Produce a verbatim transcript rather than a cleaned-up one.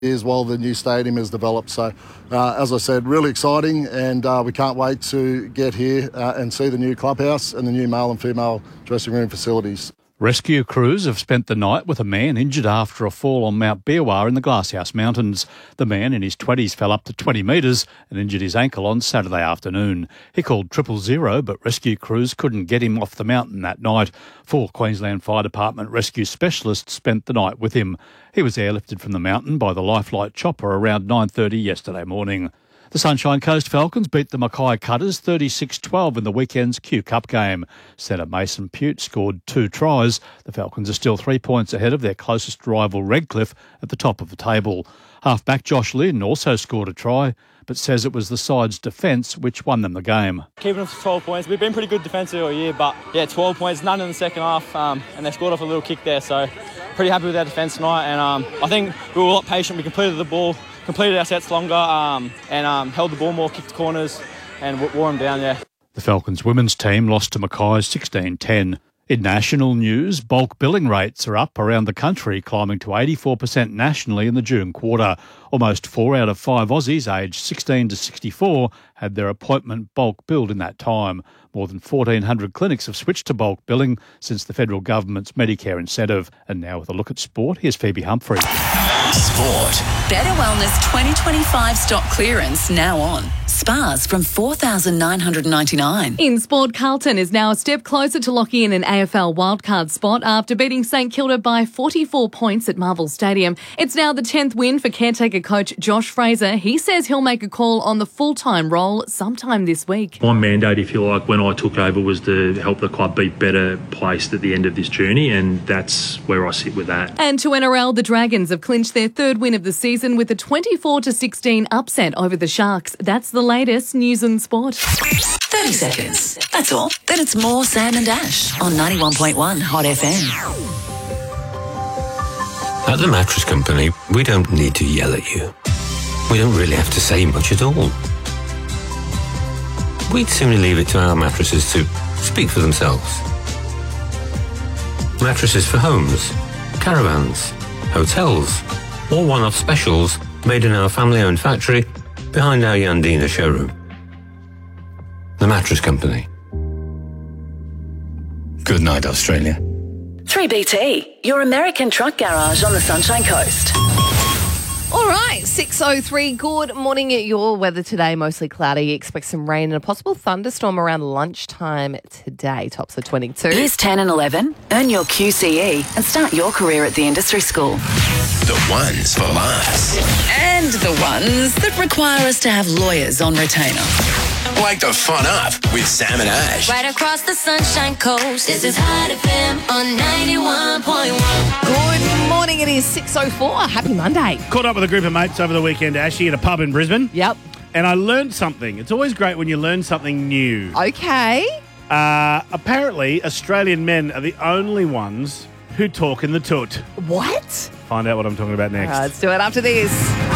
years while the new stadium is developed. So, uh, as I said, really exciting, and uh, we can't wait to get here uh, and see the new clubhouse and the new male and female dressing room facilities. Rescue crews have spent the night with a man injured after a fall on Mount Biawar in the Glasshouse Mountains. The man in his twenties fell up to twenty metres and injured his ankle on Saturday afternoon. He called triple zero, but rescue crews couldn't get him off the mountain that night. Four Queensland Fire Department rescue specialists spent the night with him. He was airlifted from the mountain by the Lifelight chopper around nine thirty yesterday morning. The Sunshine Coast Falcons beat the Mackay Cutters thirty-six twelve in the weekend's Q Cup game. Centre Mason Pute scored two tries. The Falcons are still three points ahead of their closest rival Redcliffe at the top of the table. Halfback Josh Lynn also scored a try, but says it was the side's defence which won them the game. Keeping us to twelve points. We've been pretty good defensively all year, but yeah, twelve points, none in the second half, um, and they scored off a little kick there, so pretty happy with our defence tonight, and um, I think we were a lot patient. We completed the ball, completed our sets longer, um, and um, held the ball more, kicked corners, and wore them down, yeah. The Falcons women's team lost to Mackay sixteen ten. In national news, bulk billing rates are up around the country, climbing to eighty-four percent nationally in the June quarter. Almost four out of five Aussies aged sixteen to sixty-four had their appointment bulk billed in that time. More than fourteen hundred clinics have switched to bulk billing since the federal government's Medicare incentive. And now with a look at sport, here's Phoebe Humphrey. Sport. Better Wellness twenty twenty-five stock clearance now on. Spas from four thousand nine hundred ninety-nine dollars. In sport, Carlton is now a step closer to locking in an A F L wildcard spot after beating St Kilda by forty-four points at Marvel Stadium. It's now the tenth win for caretaker coach Josh Fraser. He says he'll make a call on the full-time role sometime this week. My mandate, if you like, when I took over was to help the club be better placed at the end of this journey, and that's where I sit with that. And to N R L, the Dragons have clinched their third win of the season with a twenty-four to sixteen upset over the Sharks. That's the latest news and sport. thirty seconds. That's all. Then it's more Sam and Ash on ninety-one point one Hot F M. At the Mattress Company, we don't need to yell at you. We don't really have to say much at all. We'd sooner leave it to our mattresses to speak for themselves. Mattresses for homes, caravans, hotels, or one-off specials made in our family-owned factory behind our Yandina showroom. The Mattress Company. Good night, Australia. three B T, your American truck garage on the Sunshine Coast. All right, six oh three, good morning. Your weather today, mostly cloudy. Expect some rain and a possible thunderstorm around lunchtime today. Tops of twenty-two. Here's ten and eleven. Earn your Q C E and start your career at the industry school. The ones for laughs. And the ones that require us to have lawyers on retainer. Wake the fun up with Sam and Ash. Right across the Sunshine Coast. This is Hot F M on ninety-one point one. Good morning. It is six oh four. Happy Monday. Caught up with a group of mates over the weekend, Ashy, at a pub in Brisbane. Yep. And I learned something. It's always great when you learn something new. Okay. Uh, apparently, Australian men are the only ones who talk in the toot. What? Find out what I'm talking about next. All right, let's do it after this.